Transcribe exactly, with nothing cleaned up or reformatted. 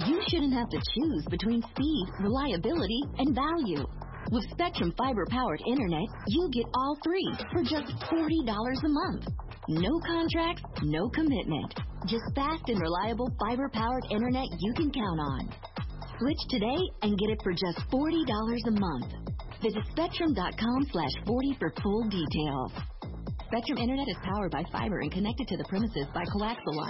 you shouldn't have to choose between speed, reliability, and value. With Spectrum fiber-powered internet, you get all three for just forty dollars a month. No contracts, no commitment. Just fast and reliable fiber-powered internet you can count on. Switch today and get it for just forty dollars a month. Visit spectrum.com slash 40 for full details. Spectrum Internet is powered by fiber and connected to the premises by coaxial lines.